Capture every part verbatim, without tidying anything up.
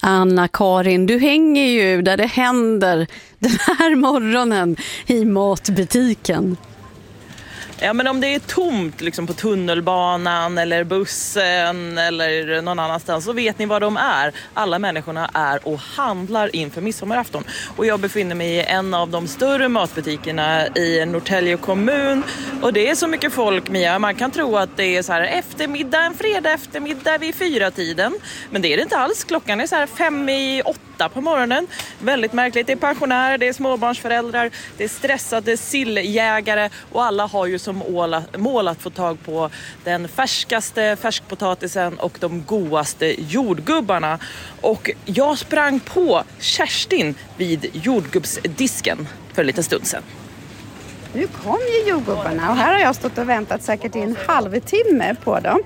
Anna-Karin, du hänger ju där det händer den här morgonen i matbutiken. Ja, men om det är tomt liksom på tunnelbanan eller bussen eller någon annanstans så vet ni vad de är. Alla människorna är och handlar inför midsommarafton. Och jag befinner mig i en av de större matbutikerna i Norrtälje kommun. Och det är så mycket folk, Mia. Man kan tro att det är så här eftermiddag, en fredag eftermiddag vid fyra tiden. Men det är det inte alls. Klockan är så här fem i åtta på morgonen. Väldigt märkligt. Det är pensionärer, det är småbarnsföräldrar, det är stressade silljägare och alla har ju som mål att få tag på den färskaste färskpotatisen och de godaste jordgubbarna. Och jag sprang på Kerstin vid jordgubbsdisken för en liten stund sedan. Nu kom ju jordgubbarna och här har jag stått och väntat säkert i en halvtimme på dem.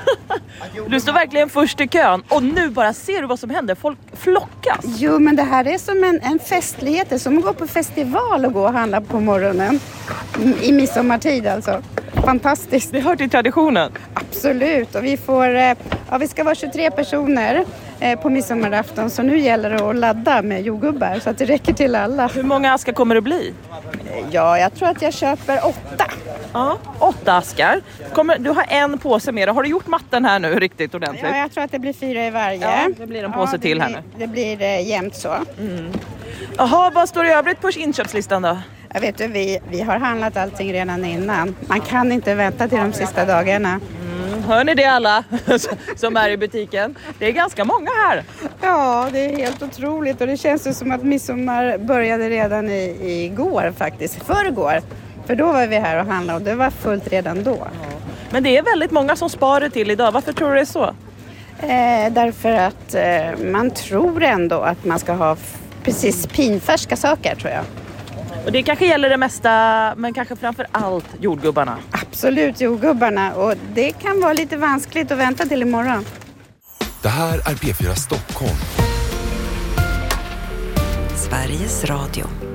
Du står verkligen först i kön och nu bara ser du vad som händer. Folk flockas. Jo, men det här är som en, en festlighet. Det är som att gå på festival och gå och handla på morgonen. I midsommartid alltså. Fantastiskt. Det hör till traditionen. Absolut. Och vi får, ja, vi ska vara tjugotre personer på midsommarafton. Så nu gäller det att ladda med jordgubbar så att det räcker till alla. Hur många askar kommer det bli? Ja, jag tror att jag köper åtta. Ja, åtta askar. Kommer, du har en påse med. Har du gjort matten här nu riktigt ordentligt? Ja, jag tror att det blir fyra i varje. Ja, det blir en påse ja, till blir, här nu. Det blir eh, jämnt så. Mm. Jaha, vad står i övrigt på inköpslistan då? Jag vet du, vi, vi har handlat allting redan innan. Man kan inte vänta till de sista dagarna. Mm, hör ni det alla som är i butiken? Det är ganska många här. Ja, det är helt otroligt och det känns ju som att midsommar började redan i, igår faktiskt. Förrgår. För då var vi här och handlade och det var fullt redan då. Ja. Men det är väldigt många som sparar till idag. Varför tror du det är så? Eh, därför att eh, man tror ändå att man ska ha f- precis pinfärska saker, tror jag. Och det kanske gäller det mesta, men kanske framför allt jordgubbarna. Absolut, jordgubbarna. Och det kan vara lite vanskligt att vänta till imorgon. Det här är P fyra Stockholm. Sveriges Radio.